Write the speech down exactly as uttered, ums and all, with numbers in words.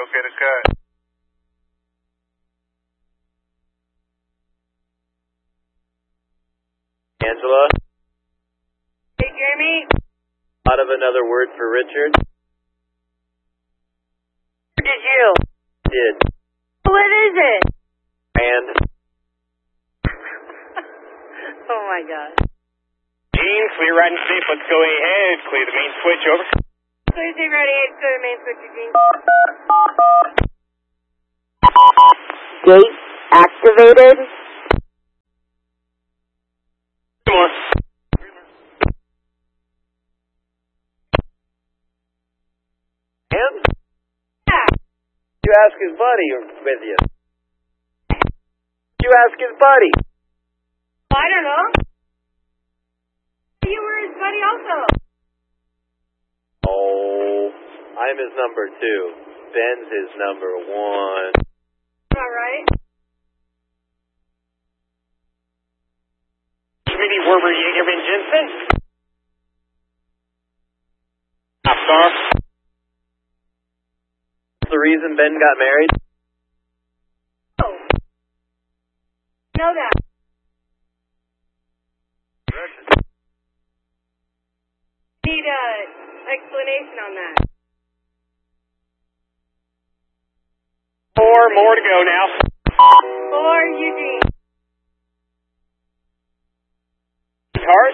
okay to cut? Angela? Hey, Jeremy? Thought of another word for Richard? Or did you? Did. What is it? And? Oh, my God. Gene, clear right and safe. Let's go ahead. Clear the main switch. Over. Clear zero ready eight, clear the main switch, Eugene. Gate activated. More. And? Yeah. You ask his buddy with you. You ask his buddy. Well, I don't know. You were his buddy also. Oh, I'm his number two. Ben's his number one. All right. Schmitty, Werber, Jaeger, and Jensen. Star. The reason Ben got married? Oh. Know that. Need an explanation on that. Four more to go now. Or Eugene.